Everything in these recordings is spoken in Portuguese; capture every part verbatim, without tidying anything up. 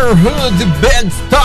Neighborhood Band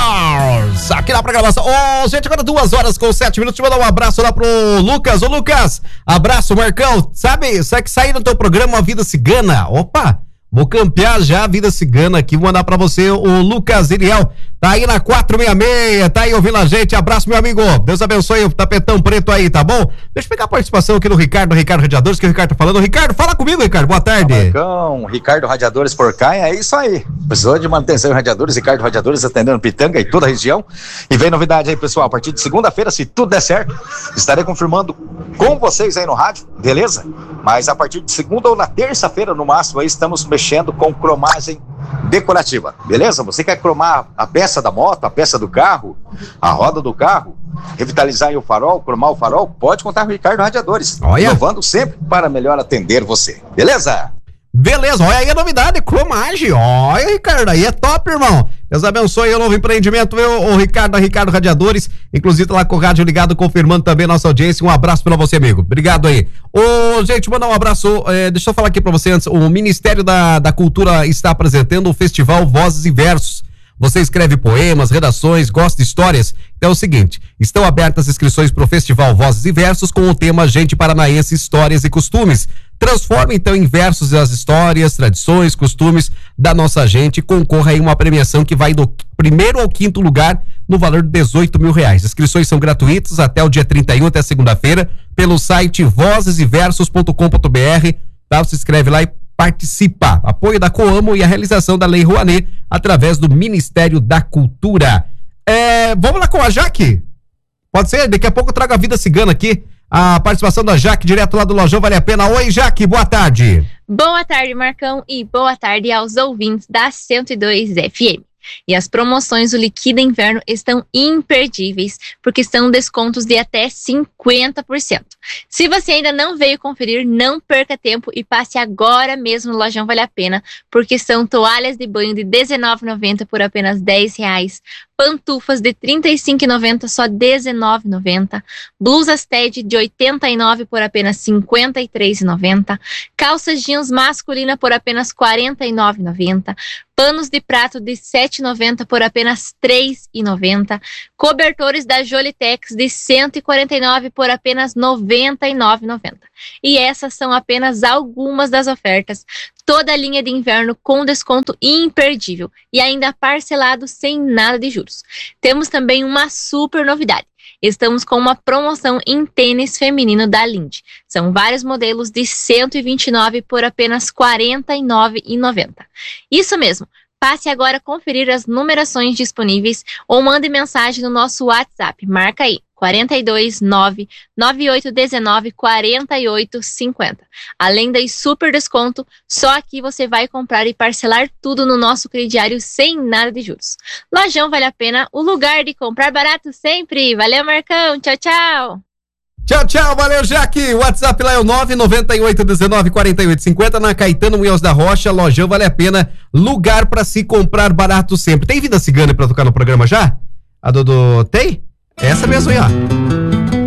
Stars, aqui na programação. Ô, oh, gente, agora duas horas com sete minutos. Deixa eu mandar um abraço lá pro Lucas. Ô, Lucas, abraço, Marcão. Sabe, sabe que sair no teu programa, a Vida Cigana? Opa, vou campear já a Vida Cigana aqui. Vou mandar pra você o Lucas Iriel. Tá aí na quatro seis seis, tá aí ouvindo a gente. Abraço, meu amigo. Deus abençoe o tapetão preto aí, tá bom? Deixa eu pegar a participação aqui do Ricardo, Ricardo Radiadores, que o Ricardo tá falando. Ricardo, fala comigo, Ricardo. Boa tarde. Marcão, Ricardo Radiadores por cá, é isso aí. Precisou de manutenção em radiadores, Ricardo Radiadores atendendo Pitanga e toda a região. E vem novidade aí, pessoal. A partir de segunda-feira, se tudo der certo, estarei confirmando com vocês aí no rádio, beleza? Mas a partir de segunda ou na terça-feira, no máximo, aí estamos mexendo com cromagem decorativa, beleza? Você quer cromar a peça da moto, a peça do carro, a roda do carro, revitalizar aí o farol, cromar o farol? Pode contar com o Ricardo Radiadores. Olha. Inovando sempre para melhor atender você, beleza? Beleza, olha aí a novidade, cromagem. Olha, Ricardo, aí é top, irmão. Deus abençoe o novo empreendimento, viu? O Ricardo, Ricardo Radiadores, inclusive tá lá com o rádio ligado, confirmando também a nossa audiência. Um abraço pra você, amigo. Obrigado aí. Ô, gente, mandar um abraço, é, deixa eu falar aqui pra você antes, o Ministério da, da Cultura está apresentando o Festival Vozes e Versos. Você escreve poemas, redações, gosta de histórias? Então é o seguinte, estão abertas as inscrições para o Festival Vozes e Versos com o tema Gente Paranaense, Histórias e Costumes. Transforme então em versos as histórias, tradições, costumes da nossa gente e concorra aí uma premiação que vai do primeiro ao quinto lugar no valor de dezoito mil reais. As inscrições são gratuitas até o dia trinta e um, até segunda-feira, pelo site vozes e versos ponto com ponto b r, tá? Você escreve lá e participa. Apoio da Coamo e a realização da Lei Rouanet através do Ministério da Cultura. É, vamos lá com a Jaque? Pode ser? Daqui a pouco eu trago a Vida Cigana aqui. A participação da Jaque, direto lá do Lojão Vale a Pena. Oi, Jaque, boa tarde. Boa tarde, Marcão, e boa tarde aos ouvintes da cento e dois F M. E as promoções do Liquida Inverno estão imperdíveis, porque são descontos de até cinquenta por cento. Se você ainda não veio conferir, não perca tempo e passe agora mesmo no Lojão Vale a Pena, porque são toalhas de banho de dezenove reais e noventa centavos por apenas dez reais, pantufas de trinta e cinco reais e noventa centavos só dezenove reais e noventa centavos, blusas T E D de oitenta e nove reais por apenas cinquenta e três reais e noventa centavos, calças jeans masculina por apenas quarenta e nove reais e noventa centavos, panos de prato de sete reais e noventa centavos por apenas três reais e noventa centavos, cobertores da Jolitex de cento e quarenta e nove reais por apenas noventa e nove reais e noventa centavos. E essas são apenas algumas das ofertas. Toda a linha de inverno com desconto imperdível e ainda parcelado sem nada de juros. Temos também uma super novidade. Estamos com uma promoção em tênis feminino da Lindy. São vários modelos de cento e vinte e nove reais por apenas quarenta e nove reais e noventa centavos. Isso mesmo. Passe agora a conferir as numerações disponíveis ou mande mensagem no nosso WhatsApp. Marca aí, quatro dois nove, nove oito um nove, quatro oito cinco zero. Além da super desconto, só aqui você vai comprar e parcelar tudo no nosso crediário sem nada de juros. Lojão Vale a Pena, o lugar de comprar barato sempre. Valeu, Marcão. Tchau, tchau. Tchau, tchau, valeu, Jaque. O WhatsApp lá é o nove nove oito um nove, quatro oito cinco zero, na Caetano Munhoz da Rocha. Lojão Vale a Pena, lugar pra se comprar barato sempre. Tem Vida Cigana pra tocar no programa já? A Dodô tem? Essa mesmo aí, ó.